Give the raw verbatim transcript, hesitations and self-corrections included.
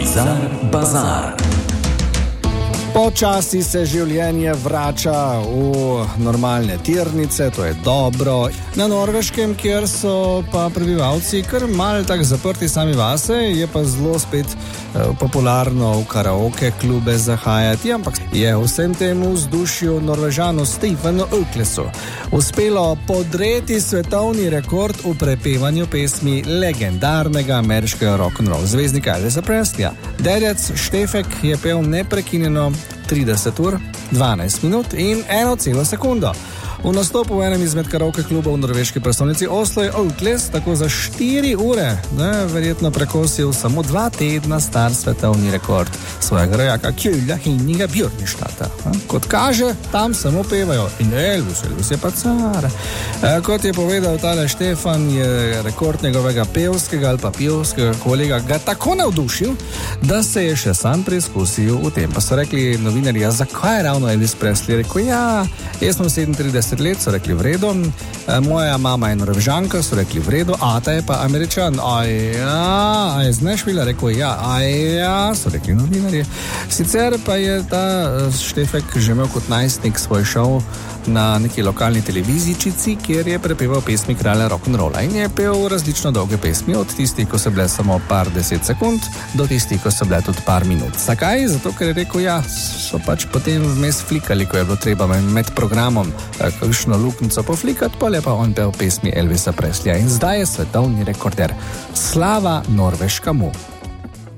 Bizar Bazar. Počasi se življenje vrača v normalne tirnice, to je dobro. Na Norveškem, kjer so pa prebivalci kar malo tako zaprti sami vase, je pa zelo spet eh, popularno v karaoke klube zahajati, ampak je vsem temu vzdušju Norvežanu Stefanu Øklesu uspelo podreti svetovni rekord v prepevanju pesmi legendarnega ameriškega rock'n'roll zvezdnika Elvisa Presleya. Dedec Štefek je pel neprekinjeno trideset ur, dvanajst minut in eno celo sekundo. V nastopu v enem izmed karaoke klubov v norveški prestolnici Oslo je Økles tako za štiri ure, ne, verjetno prekosil samo dva tedna star svetovni rekord svojega rojaka Kjula Henninga Bjørnstadta. Kot kaže, tam samo pevajo in Elvis, Elvis je pa car. E, kot je povedal tale Štefan, je rekord njegovega pevskega ali pa pevskega kolega ga tako navdušil, da se je še sam preizkusil v tem. Pa so rekli novinarji, ja, zakaj je ravno Elvis Presley? Rekel, ja, jaz sem sedemintrideset let, so rekli v redu, moja mama je Norvežanka, so rekli v redu, ata je pa Američan, aj ja, a je z Nashvilla, rekel ja, aj ja, so rekli novinarji. Sicer pa je ta Štefek že imel kot najstnik svoj šov na neki lokalni televizičici, kjer je prepeval pesmi kralja rock'n'rolla in je pel različno dolge pesmi, od tistih, ko so bile samo par deset sekund, do tistih, ko so bile tudi par minut. Zakaj? Zato, ker je rekel, ja, so pač potem vmes flikali, ko je bilo treba med programom kakšno luknico poflikati, pa lepa on pel pesmi Elvisa Presleya in zdaj je svetovni rekorder. Slava Norveškamu!